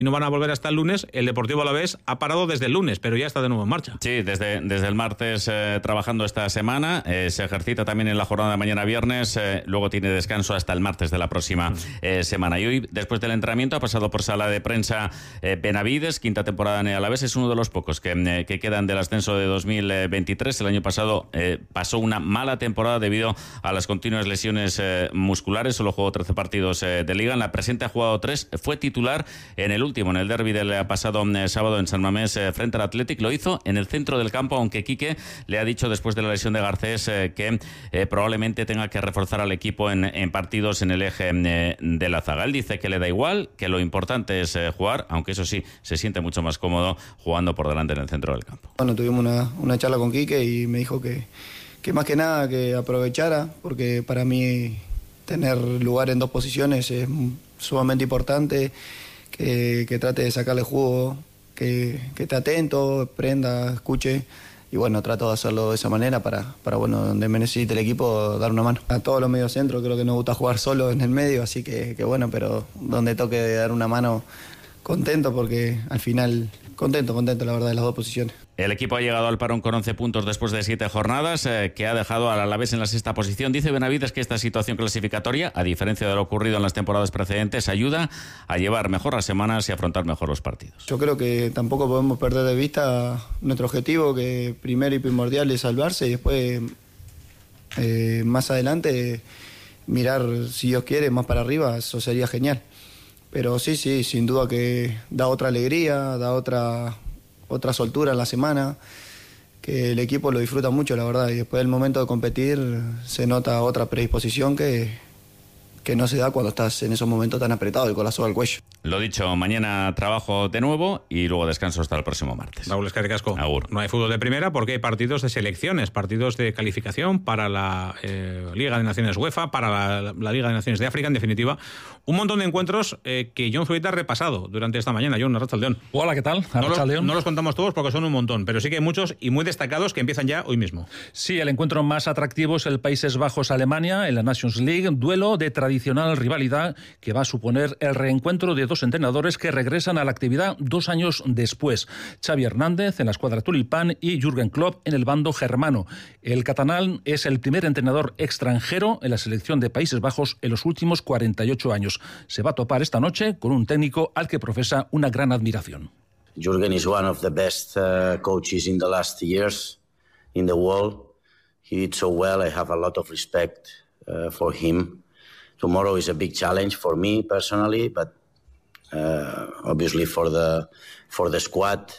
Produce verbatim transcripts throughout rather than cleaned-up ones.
y no van a volver hasta el lunes. El Deportivo Alavés ha parado desde el lunes, pero ya está de nuevo en marcha. Sí, desde, desde el martes eh, trabajando esta semana, eh, se ejercita también en la jornada de mañana viernes, eh, luego tiene descanso hasta el martes de la próxima eh, semana. Y hoy, después del entrenamiento, ha pasado por sala de prensa eh, Benavides, quinta temporada en el Alavés, es uno de los pocos que, eh, que quedan del ascenso de dos mil veintitrés. El año pasado eh, pasó una mala temporada debido a las continuas lesiones eh, musculares, solo jugó trece partidos eh, de liga, en la presente ha jugado tres, fue titular en el último, en el derbi del pasado eh, sábado en San Mamés eh, frente al Athletic, lo hizo en el centro del campo, aunque Quique le ha dicho después de la lesión de Garcés eh, que eh, probablemente tenga que reforzar al equipo en, en partidos en el eje eh, de la zaga. Él dice que le da igual, que lo importante es eh, jugar, aunque eso sí, se siente mucho más cómodo jugando por delante en el centro del campo. Bueno, tuvimos una, una charla con Quique y me dijo que, que más que nada que aprovechara, porque para mí tener lugar en dos posiciones es sumamente importante, que, que trate de sacarle jugo, que, que esté atento, prenda, escuche, y bueno, trato de hacerlo de esa manera para, para bueno, donde me necesite el equipo, dar una mano. A todos los mediocentros creo que nos gusta jugar solo en el medio, así que, que bueno, pero donde toque dar una mano, contento, porque al final contento, contento la verdad de las dos posiciones. El equipo ha llegado al parón con once puntos después de siete jornadas, eh, que ha dejado al Alavés en la sexta posición. Dice Benavides que esta situación clasificatoria, a diferencia de lo ocurrido en las temporadas precedentes, ayuda a llevar mejor las semanas y afrontar mejor los partidos. Yo creo que tampoco podemos perder de vista nuestro objetivo, que primero y primordial es salvarse, y después eh, más adelante mirar, si Dios quiere, más para arriba, eso sería genial. Pero sí, sí, sin duda que da otra alegría, da otra, otra soltura en la semana, que el equipo lo disfruta mucho, la verdad, y después del momento de competir se nota otra predisposición que, que no se da cuando estás en esos momentos tan apretados y con la soga al cuello. Lo dicho, mañana trabajo de nuevo y luego descanso hasta el próximo martes. Raúl Escarri Casco. Agur. No hay fútbol de primera porque hay partidos de selecciones, partidos de calificación para la eh, Liga de Naciones UEFA, para la, la Liga de Naciones de África, en definitiva. Un montón de encuentros eh, que John Zubita ha repasado durante esta mañana. John, Arrachaldeón. Hola, ¿qué tal? No los, no los contamos todos porque son un montón, pero sí que hay muchos y muy destacados que empiezan ya hoy mismo. Sí, el encuentro más atractivo es el Países Bajos-Alemania en la Nations League, duelo de tradicional rivalidad que va a suponer el reencuentro de dos entrenadores que regresan a la actividad dos años después. Xavi Hernández en la escuadra tulipán y Jürgen Klopp en el bando germano. El catalán es el primer entrenador extranjero en la selección de Países Bajos en los últimos cuarenta y ocho años. Se va a topar esta noche con un técnico al que profesa una gran admiración. Jürgen is one of the best uh, coaches in the last years in the world. He did so well. I have a lot of respect uh, for him. Tomorrow is a big challenge for me personally, but uh, obviously for the for the squad.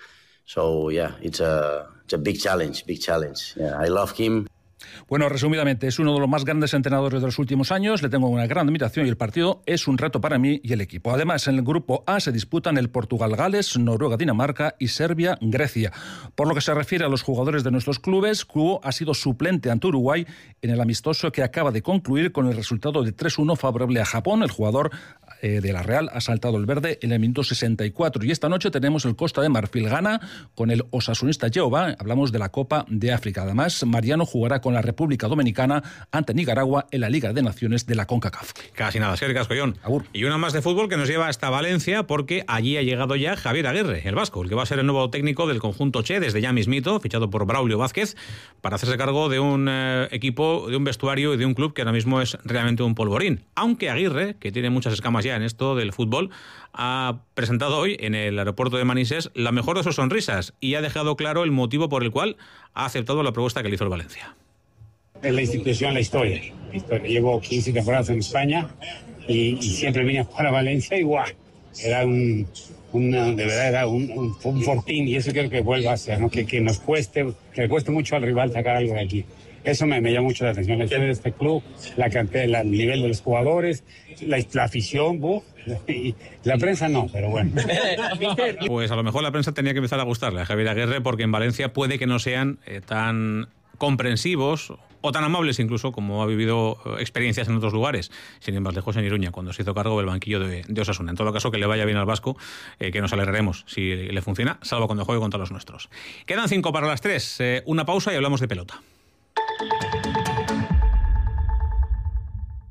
So yeah, it's a it's a big challenge, big challenge. Yeah, I love him. Bueno, resumidamente, es uno de los más grandes entrenadores de los últimos años, le tengo una gran admiración y el partido es un reto para mí y el equipo. Además, en el grupo A se disputan el Portugal-Gales, Noruega-Dinamarca y Serbia-Grecia. Por lo que se refiere a los jugadores de nuestros clubes, Cubo ha sido suplente ante Uruguay en el amistoso que acaba de concluir con el resultado de tres uno favorable a Japón. El jugador eh, de la Real ha saltado el verde en el minuto sesenta y cuatro. Y esta noche tenemos el Costa de Marfil gana con el osasunista Jehová. Hablamos de la Copa de África. Además, Mariano jugará con la República Dominicana ante Nicaragua en la Liga de Naciones de la CONCACAF. Casi nada, Sergio Cascollón. Agur. Y una más de fútbol que nos lleva hasta Valencia porque allí ha llegado ya Javier Aguirre, el vasco, el que va a ser el nuevo técnico del conjunto Che desde ya mismito, fichado por Braulio Vázquez, para hacerse cargo de un eh, equipo, de un vestuario y de un club que ahora mismo es realmente un polvorín. Aunque Aguirre, que tiene muchas escamas ya en esto del fútbol, ha presentado hoy en el aeropuerto de Manises la mejor de sus sonrisas y ha dejado claro el motivo por el cual ha aceptado la propuesta que le hizo el Valencia. Es la institución, la historia. la historia. Llevo quince temporadas en España y, y siempre vine a jugar a Valencia y guau, era un, una, de verdad era un, un, un fortín y eso quiero que vuelva a ser, ¿no? que, que nos cueste, que le cueste mucho al rival sacar algo de aquí. Eso me, me llama mucho la atención, la historia de este club, la cantidad, el nivel de los jugadores, la, la afición, ¡buf! Y la prensa no, pero bueno. Pues a lo mejor la prensa tenía que empezar a gustarle a Javier Aguirre porque en Valencia puede que no sean eh, tan comprensivos o tan amables incluso como ha vivido experiencias en otros lugares, sin ir más lejos en Iruña, cuando se hizo cargo del banquillo de, de Osasuna. En todo caso, que le vaya bien al vasco, eh, que nos alegraremos si le funciona, salvo cuando juegue contra los nuestros. Quedan cinco para las tres, eh, una pausa y hablamos de pelota.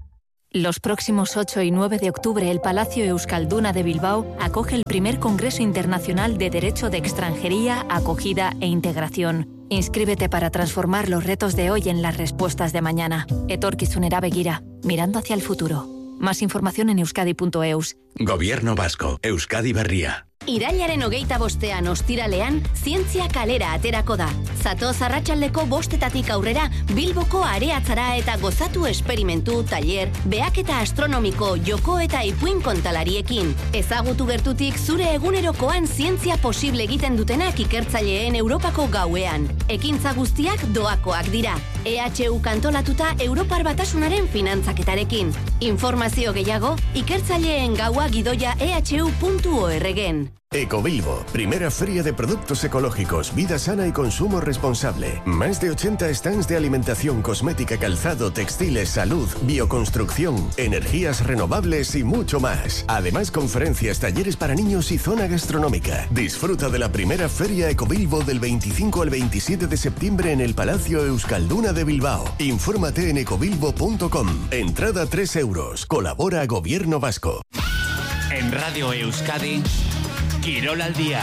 Los próximos ocho y nueve de octubre, el Palacio Euskalduna de Bilbao acoge el primer Congreso Internacional de Derecho de Extranjería, Acogida e Integración. Inscríbete para transformar los retos de hoy en las respuestas de mañana. Etorkizunera begira, mirando hacia el futuro. Más información en euskadi punto eus. Gobierno Vasco, Euskadi Berria. Irailaren hogeita bostean ostiralean, zientzia kalera aterako da. Zatoz arratsaldeko bostetatik aurrera, Bilboko areatzara eta gozatu esperimentu, taller, behaketa astronomiko, joko eta ipuin kontalariekin. Ezagutu gertutik zure egunerokoan zientzia posible egiten dutenak ikertzaileen Europako gauean. Ekintza guztiak doakoak dira. E H U kantolatuta Europar Batasunaren finantzaketarekin. Informazio gehiago, ikertzaileen gaua gidoia e h u puntu orgen. Ecobilbo, primera feria de productos ecológicos, vida sana y consumo responsable. Más de ochenta stands de alimentación, cosmética, calzado, textiles, salud, bioconstrucción, energías renovables y mucho más. Además, conferencias, talleres para niños y zona gastronómica. Disfruta de la primera feria Ecobilbo del veinticinco al veintisiete de septiembre en el Palacio Euskalduna de Bilbao. Infórmate en ecobilbo punto com. Entrada tres euros. Colabora Gobierno Vasco. En Radio Euskadi, Quirol al día.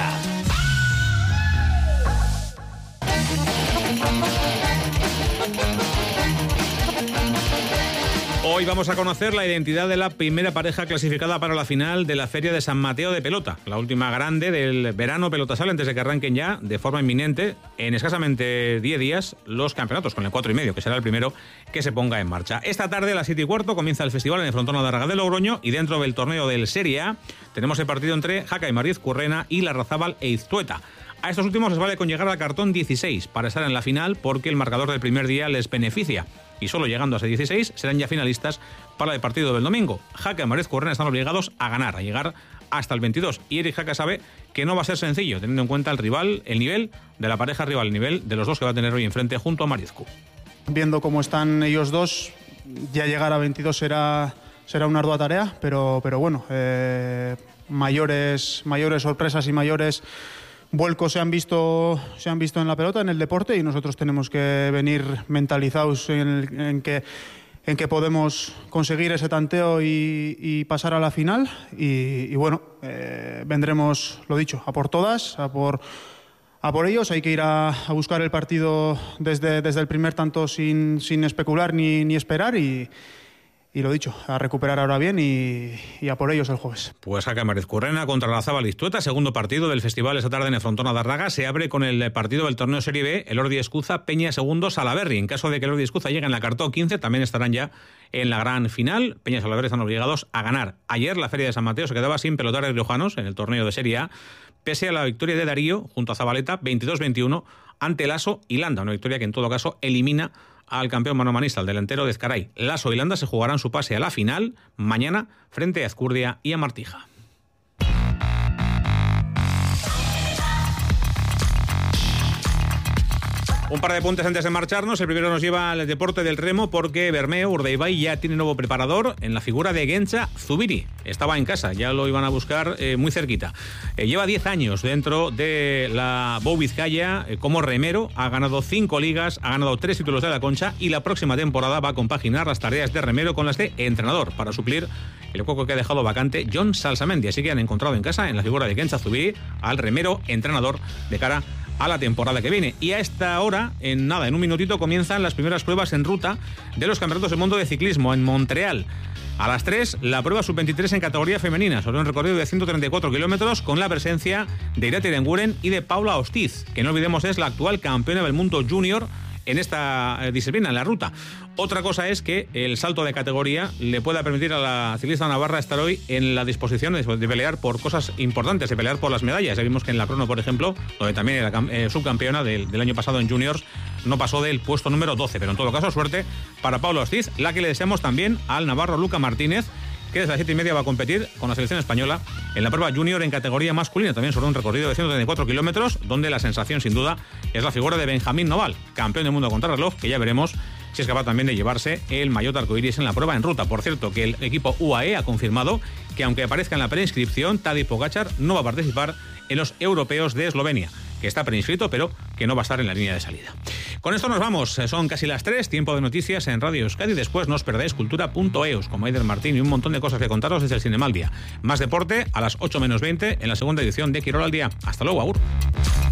Hoy vamos a conocer la identidad de la primera pareja clasificada para la final de la Feria de San Mateo de Pelota, la última grande del verano pelotasal, antes de que arranquen ya de forma inminente en escasamente diez días los campeonatos, con el cuatro y medio, que será el primero que se ponga en marcha. Esta tarde a las siete y cuarto comienza el festival en el Frontón Adarga de Logroño, y dentro del torneo del Serie A tenemos el partido entre Jaca y Mariz Currena y Larrazábal e Iztueta. A estos últimos les vale con llegar al cartón dieciséis para estar en la final, porque el marcador del primer día les beneficia, y solo llegando a ese dieciséis serán ya finalistas para el partido del domingo. Jaca y Mariz Currena están obligados a ganar, a llegar hasta el veintidós, y Eric Jaca sabe que no va a ser sencillo, teniendo en cuenta el rival, el nivel de la pareja rival, el nivel de los dos que va a tener hoy enfrente junto a Marizcu. Viendo cómo están ellos dos, ya llegar a veintidós será, será una ardua tarea, pero, pero bueno, eh, mayores, mayores sorpresas y mayores vuelcos se han visto se han visto en la pelota, en el deporte, y nosotros tenemos que venir mentalizados en, en que en que podemos conseguir ese tanteo y, y pasar a la final, y, y bueno, eh, vendremos, lo dicho, a por todas, a por a por ellos. Hay que ir a, a buscar el partido desde, desde el primer tanto sin, sin especular ni, ni esperar, y Y lo dicho, a recuperar ahora bien y, y a por ellos el jueves. Pues Jaca Mariz Currena contra Larrazábal Iztueta, segundo partido del festival esta tarde en el Frontón Adarga. Se abre con el partido del torneo Serie B, el Ordi Escuza Peña segundo Salaberry. En caso de que el Ordi Escuza llegue en la cartón quince, también estarán ya en la gran final. Peña y Salaberry están obligados a ganar. Ayer la Feria de San Mateo se quedaba sin pelotares riojanos en el torneo de Serie A, pese a la victoria de Darío junto a Zabaleta veintidós veintiuno ante Lasso y Landa, una victoria que en todo caso elimina al campeón manomanista, al delantero de Ezcaray. Lasso y Landa se jugarán su pase a la final mañana frente a Azcurdia y a Martija. Un par de apuntes antes de marcharnos. El primero nos lleva al deporte del remo, porque Bermeo, Urdaibai, ya tiene nuevo preparador en la figura de Gentxa Zubiri. Estaba en casa, ya lo iban a buscar eh, muy cerquita. Eh, lleva diez años dentro de la Bou Vizcaya eh, como remero. Ha ganado cinco ligas, ha ganado tres títulos de la Concha, y la próxima temporada va a compaginar las tareas de remero con las de entrenador para suplir el hueco que ha dejado vacante John Salsamendi. Así que han encontrado en casa, en la figura de Gentxa Zubiri, al remero entrenador de cara a la temporada que viene. Y a esta hora, en nada, en un minutito, comienzan las primeras pruebas en ruta de los campeonatos del mundo de ciclismo en Montreal. A las tres, la prueba sub veintitrés en categoría femenina, sobre un recorrido de ciento treinta y cuatro kilómetros, con la presencia de Irati Erenguren y de Paula Ostiz, que no olvidemos es la actual campeona del mundo junior en esta disciplina, en la ruta. Otra cosa es que el salto de categoría le pueda permitir a la ciclista navarra estar hoy en la disposición de, de pelear por cosas importantes, de pelear por las medallas. Ya vimos que en la crono, por ejemplo, donde también era eh, subcampeona del, del año pasado en juniors, no pasó del puesto número doce, pero en todo caso suerte para Paula Ostiz, la que le deseamos también al navarro Luca Martínez, que desde las siete y media va a competir con la selección española en la prueba junior en categoría masculina, también sobre un recorrido de ciento treinta y cuatro kilómetros, donde la sensación sin duda es la figura de Benjamín Noval, campeón del mundo contrarreloj, que ya veremos si es capaz también de llevarse el maillot arcoíris en la prueba en ruta. Por cierto, que el equipo U A E ha confirmado que, aunque aparezca en la preinscripción, Tadej Pogačar no va a participar en los europeos de Eslovenia, que está preinscrito, pero que no va a estar en la línea de salida. Con esto nos vamos. Son casi las tres, tiempo de noticias en Radio Euskadi. Después no os perdáis cultura punto eus con Maider Martín y un montón de cosas que contaros desde el Cinema al Día. Más deporte a las ocho menos veinte en la segunda edición de Quirol al Día. Hasta luego, agur.